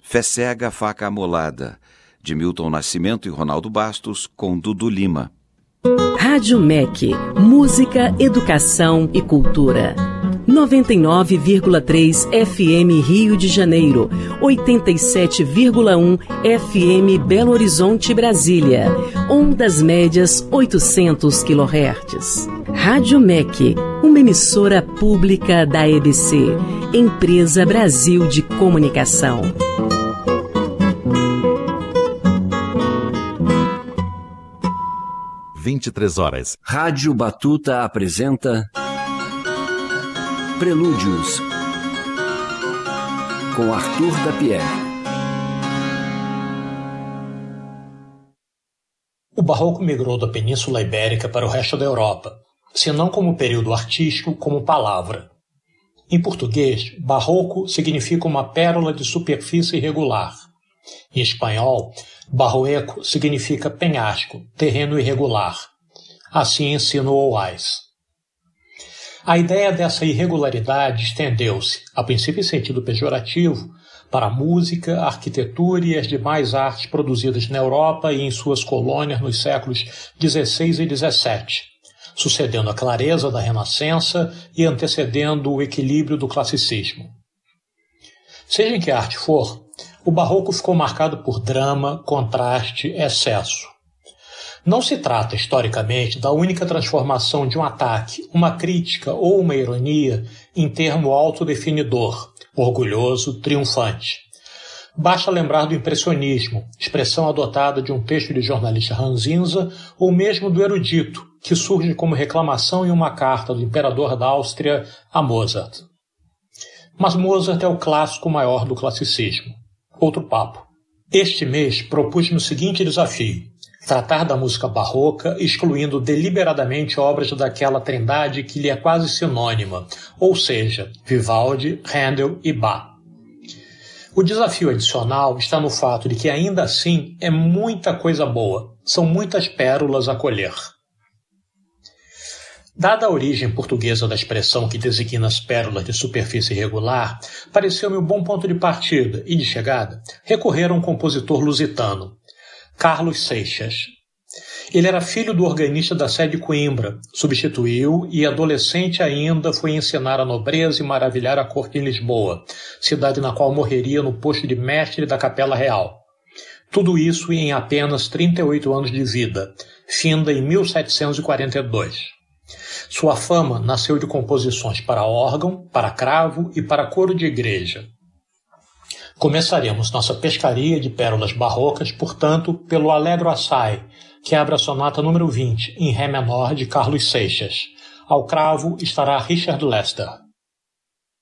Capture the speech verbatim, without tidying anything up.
Fé Cega, Faca Amolada, de Milton Nascimento e Ronaldo Bastos, com Dudu Lima. Rádio M E C, Música, Educação e Cultura. noventa e nove vírgula três F M Rio de Janeiro, oitenta e sete vírgula um F M Belo Horizonte, Brasília, ondas médias oitocentos quilohertz. Rádio M E C, uma emissora pública da E B C, Empresa Brasil de Comunicação. vinte e três horas. Rádio Batuta apresenta Prelúdios, com Arthur Dapier. O barroco migrou da Península Ibérica para o resto da Europa, se não como período artístico, como palavra. Em português, barroco significa uma pérola de superfície irregular. Em espanhol, barroeco significa penhasco, terreno irregular. Assim ensina o Wise. A ideia dessa irregularidade estendeu-se, a princípio em sentido pejorativo, para a música, a arquitetura e as demais artes produzidas na Europa e em suas colônias nos séculos dezesseis e dezessete, sucedendo a clareza da Renascença e antecedendo o equilíbrio do classicismo. Seja em que arte for, o barroco ficou marcado por drama, contraste, excesso. Não se trata, historicamente, da única transformação de um ataque, uma crítica ou uma ironia em termo autodefinidor, orgulhoso, triunfante. Basta lembrar do impressionismo, expressão adotada de um texto de jornalista ranzinza, ou mesmo do erudito, que surge como reclamação em uma carta do imperador da Áustria a Mozart. Mas Mozart é o clássico maior do classicismo. Outro papo. Este mês propus-me o seguinte desafio: tratar da música barroca, excluindo deliberadamente obras daquela trindade que lhe é quase sinônima, ou seja, Vivaldi, Handel e Bach. O desafio adicional está no fato de que, ainda assim, é muita coisa boa, são muitas pérolas a colher. Dada a origem portuguesa da expressão que designa as pérolas de superfície irregular, pareceu-me um bom ponto de partida e de chegada recorrer a um compositor lusitano, Carlos Seixas. Ele era filho do organista da sé de Coimbra, substituiu e, adolescente ainda, foi ensinar a nobreza e maravilhar a corte em Lisboa, cidade na qual morreria no posto de mestre da Capela Real. Tudo isso em apenas trinta e oito anos de vida, finda em mil setecentos e quarenta e dois. Sua fama nasceu de composições para órgão, para cravo e para coro de igreja. Começaremos nossa pescaria de pérolas barrocas, portanto, pelo Allegro Assai, que abre a sonata número vinte, em Ré menor, de Carlos Seixas. Ao cravo estará Richard Lester.